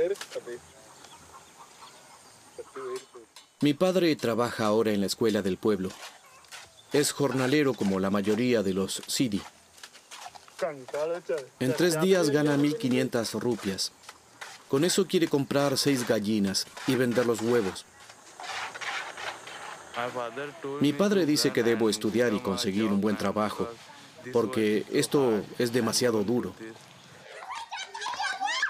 Mi padre trabaja ahora en la escuela del pueblo. Es jornalero como la mayoría de los Sidi. En 3 días gana 1.500 rupias. Con eso quiere comprar 6 gallinas y vender los huevos. Mi padre dice que debo estudiar y conseguir un buen trabajo, porque esto es demasiado duro.